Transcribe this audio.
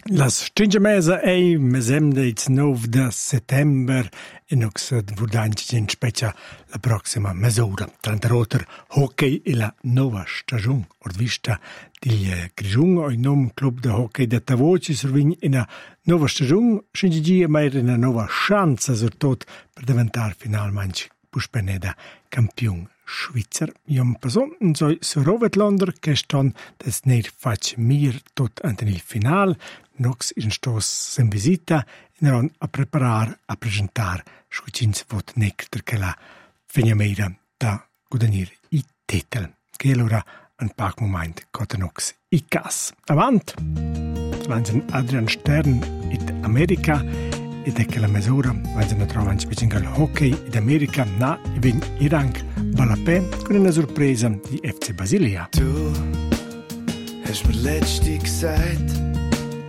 Las stringe mesa ei mesem deiz 9 de settember e nux vurdanci in specia la proxima mesura. Trantaroter hockey e la nova stagione. Ordvista di Grigiun o in nom club de hockey de Tavoci survign in a nova stagione, scingi mai in a nova chance sur tot per diventar finalmente puspeneda campion Schweizer. Iom paso, so Rovet Londer, che ston des ner fac mir tot ante il final, nox in stos sem visita, in ron a preparar, a presentar, scucins vot nectar che la feniameira da gudanir i titel. Che allora un pac moment cotta nox i cas. Avant! Vanzen Adrian Stern in America, ed è che la misura, quando ne trova anche il hockey in America, na, in Iran, Balapé, con una sorpresa di FC Basilea. Du hast mir letztens gesagt,